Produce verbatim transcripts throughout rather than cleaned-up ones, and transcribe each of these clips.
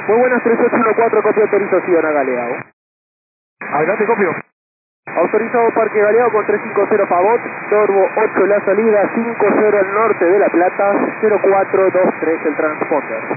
Muy buenas, tres ocho uno cuatro, copia autorización a Galeao. Adelante, copio. Autorizado Parque Galeao con trescientos cincuenta Pavot, Norbo ocho la salida, cinco cero al norte de La Plata, cero cuatro dos tres el transponder.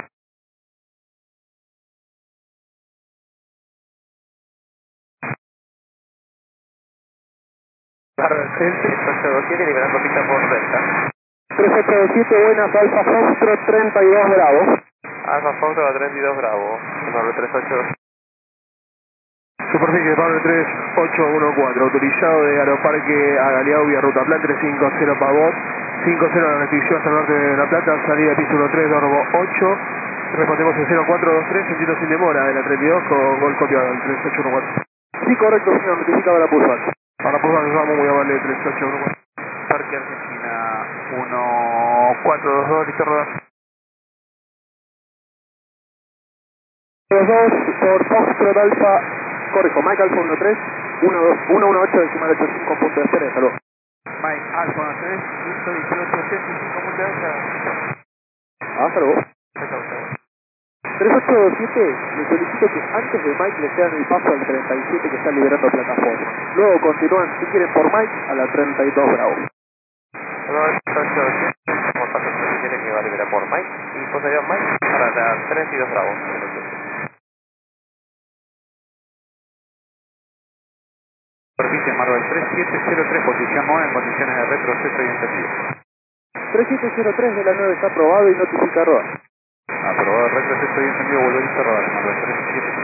Claro, tres ocho dos siete, liberando pista por Delta. tres ocho dos siete, buenas, Alfa Foxtrot treinta y dos Bravo. Alfa Foxtrot a treinta y dos Bravo. Número tres ocho dos. Superficie de Pablo tres ocho uno cuatro, autorizado de Aeroparque a Galeao vía Ruta Plan tres cinco cero Pavot, cinco cero la restricción hasta el norte de La Plata, salida de piso uno tres, Norbo ocho, respondemos en cero cuatro dos tres, sentido sin demora de la treinta y dos con gol copiado al tres ocho uno cuatro. Sí, correcto, señor, notificado la pushback. Para por nos vamos muy amable tres ocho uno cuatro. Parque Argentina uno cuatro dos dos, listo rodar. Los dos por Foxtrot Alfa, correcto, Mike Alfa uno tres, uno dos uno uno ocho decimal ochenta y cinco punto de espera, hasta luego. Mike Alfa uno tres, ciento dieciocho ochenta y cinco punto de espera. Hasta luego. tres ocho dos siete, le solicito que antes de Mike le sean el paso al treinta y siete que está liberando plataforma. Luego continúan, si quieren, por Mike a la treinta y dos Bravo. tres ocho dos siete, por paso treinta y siete que va a liberar por Mike, y posterior Mike para la treinta y dos Bravo. Superficie Marvel tres siete cero tres, posición nueve en condiciones de retroceso y encendido. tres siete cero tres de la nueve está aprobado y notifica error. Aprobado retroceso y encendido, volver a cerrar, Marvel tres siete.